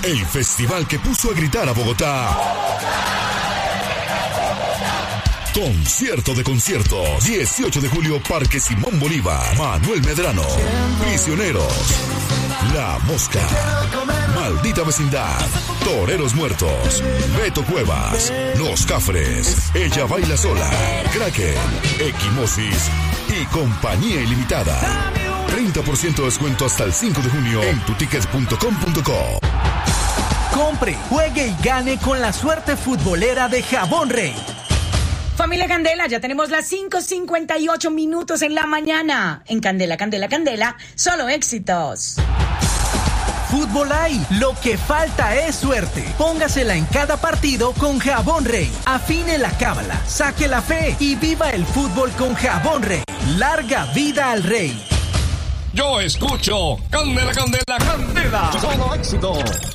El festival que puso a gritar a Bogotá. Concierto de conciertos. 18 de julio, Parque Simón Bolívar. Manuel Medrano. Prisioneros. La Mosca. Maldita Vecindad. Toreros Muertos. Beto Cuevas. Los Cafres. Ella Baila Sola. Kraken. Equimosis. Y Compañía Ilimitada. 30% de descuento hasta el 5 de junio en tutickets.com.co. Compre, juegue y gane con la suerte futbolera de Jabón Rey. Familia Candela, ya tenemos las 5:58 minutos en la mañana. En Candela, Candela, Candela, solo éxitos. Fútbol hay, lo que falta es suerte. Póngasela en cada partido con Jabón Rey. Afine la cábala, saque la fe y viva el fútbol con Jabón Rey. Larga vida al Rey. Yo escucho Candela, Candela, Candela. Solo éxito.